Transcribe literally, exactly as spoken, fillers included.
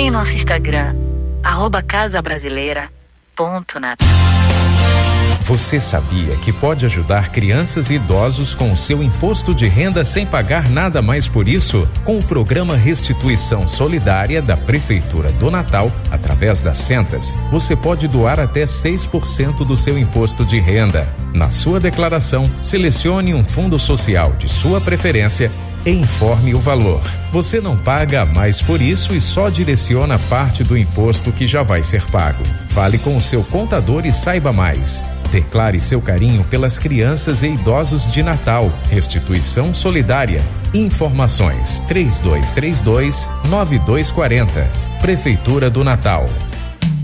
Acompanhe nosso Instagram, arroba Casa Brasileira ponto Natal. Você sabia que pode ajudar crianças e idosos com o seu imposto de renda sem pagar nada mais por isso? Com o programa Restituição Solidária da Prefeitura do Natal, através das Sentas, você pode doar até seis por cento do seu imposto de renda. Na sua declaração, selecione um fundo social de sua preferência e informe o valor. Você não paga mais por isso e só direciona parte do imposto que já vai ser pago. Fale com o seu contador e saiba mais. Declare seu carinho pelas crianças e idosos de Natal. Restituição Solidária. Informações três dois três dois, nove dois quatro zero. Prefeitura do Natal.